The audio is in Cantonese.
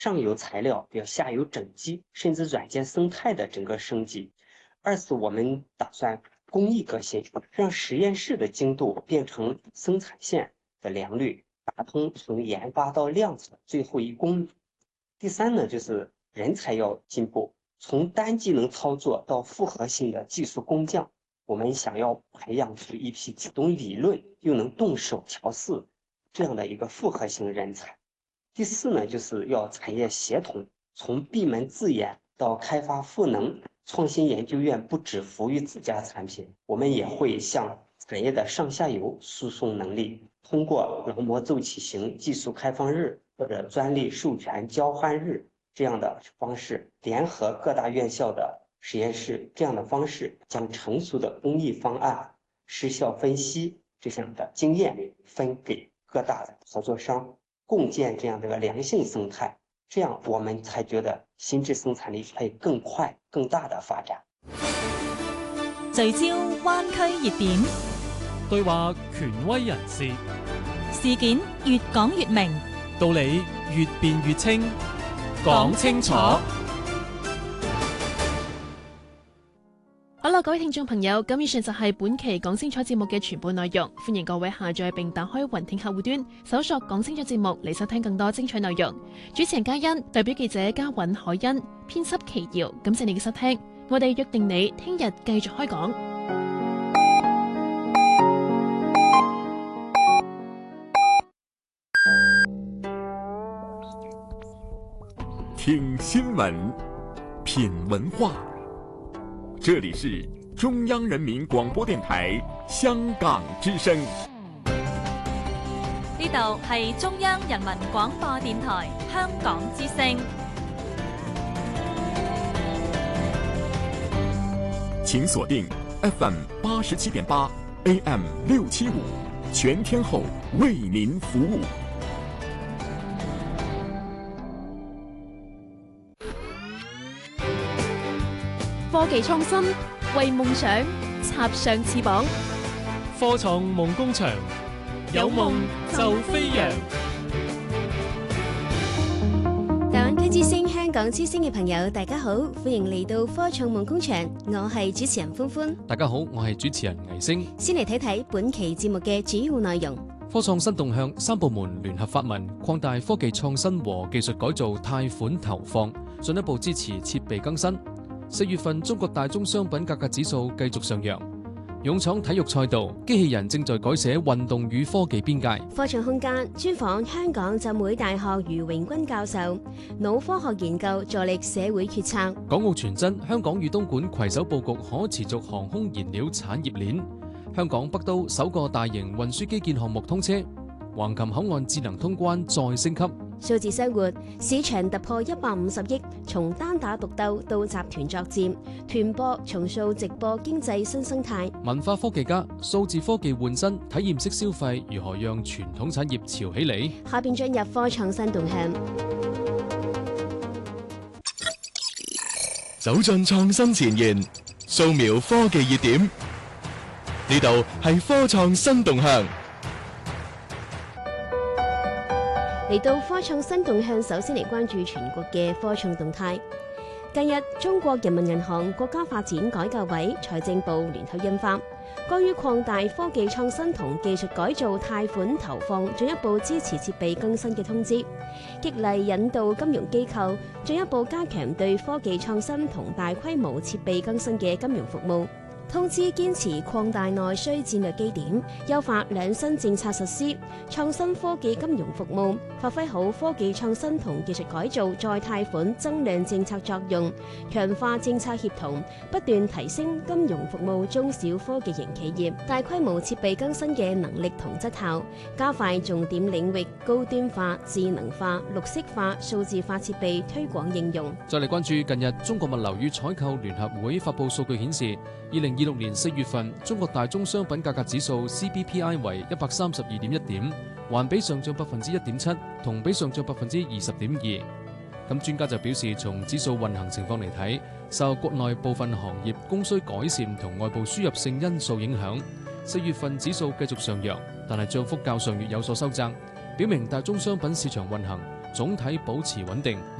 上游材料要下游整机，甚至软件生态的整个升级。二是我们打算工艺革新，让实验室的精度变成生产线的良率，打通从研发到量产最后1公里。第三呢，就是人才要进步，从单技能操作到复合性的技术工匠，我们想要培养出一批既懂理论又能动手调试这样的一个复合型人才。第四呢，就是要产业协同，从闭门自研到开发赋能，创新研究院不只服务于自家产品，我们也会向产业的上下游输送能力，通过劳模奏起行技术开放日或者专利授权交换日这样的方式，联合各大院校的实验室，这样的方式将成熟的工艺方案、时效分析这样的经验分给各大的合作商，共建这样的一个良性生态，这样我们才觉得新质生产力可以更快更大的发展。 聚焦灣區熱點， 對話權威人士， 事件越講越明， 道理越辯越清，講清楚。 好啦，各位聽眾朋友，咁以上就係本期講清楚節目嘅全部內容。歡迎各位下載並打開雲聽客戶端，搜索講清楚節目嚟收聽更多精彩內容。主持人嘉欣，代表記者嘉韻、海欣，編輯奇瑤，感謝你嘅收聽。我哋約定你聽日繼續開講。 聽新聞，品文化。這裡是中央人民廣播電台香港之聲。 呢度係中央人民廣播電台香港之聲。 請鎖定 FM 87.8 AM 675，全天候為您服務。 科技創新，為夢想插上翅膀。 科創夢工場，有夢就飛揚。 大灣區之聲、香港之聲嘅朋友，大家好，歡迎嚟到科創夢工場，我係主持人歡歡。 大家好，我係主持人倪星。 先嚟睇睇本期節目嘅主要內容。 科創新動向3部門聯合發文，擴大科技創新和技術改造貸款投放，進一步支持設備更新。4月份中國大宗商品價格指數繼續上揚。勇闖體育賽道，機器人正在改寫運動與科技邊界。 科創空間專訪香港浸會大學余榮君教授，腦科學研究助力社會決策。 港澳傳真，香港與東莞攜手佈局可持續航空燃料產業鏈。香港北都首個大型運輸基建項目通車，橫琴口岸智能通關再升級。 數字生活市場突破150億，從單打獨鬥到集團作戰，團播重塑直播經濟新生態。 文化科技家，數字科技換身，體驗式消費如何讓傳統產業潮起嚟？ 下邊進入科創新動向， 走進創新前沿，掃描科技熱點。呢度係科創新動向。 嚟到科創新動向，首先嚟關注全國嘅科創動態。近日，中國人民銀行、國家發展改革委、財政部聯合印發《關於擴大科技創新同技術改造貸款投放，進一步支持設備更新嘅通知》，激勵引導金融機構進一步加強對科技創新同大規模設備更新嘅金融服務。通知堅持擴大內需戰略基點，優化兩新政策實施，創新科技金融服務，發揮好科技創新同技術改造再貸款增量政策作用，強化政策協同，不斷提升金融服務中小科技型企業大規模設備更新嘅能力同質效，加快重點領域高端化、智能化、綠色化、數字化設備推廣應用。 再嚟關注近日中國物流與採購聯合會發佈數據顯示，2026年4月份，中國大宗商品價格指數 CPPI 為132.1點，環比上漲1.7%，同比上漲20.2%。咁專家就表示，從指數運行情況嚟睇，受國內部分行業供需改善同外部輸入性因素影響，4月份指數繼續上揚，但係漲幅較上月有所收窄，表明大宗商品市場運行總體保持穩定。